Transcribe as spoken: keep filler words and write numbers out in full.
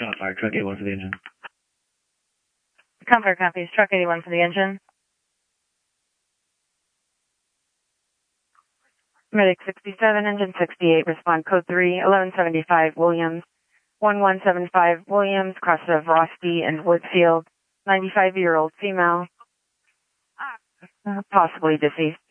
Oh, fire truck eighty-one for the engine. Comfort copies, truck eighty-one for the engine. Medic sixty-seven, engine sixty-eight, respond code three, eleven seventy-five Williams, one one seven five Williams, cross of Rosti and Woodfield, ninety-five-year-old female, uh, possibly deceased.